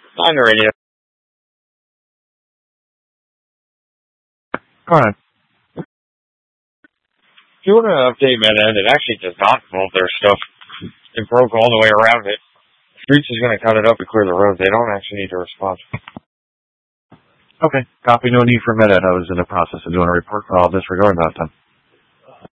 On the radio. Go ahead. If you want to update MedEd, it actually does not move their stuff. It broke all the way around it. Streets is going to cut it up and clear the road. They don't actually need to respond. Okay. Copy. No need for MedEd. I was in the process of doing a report. I'll disregard that then.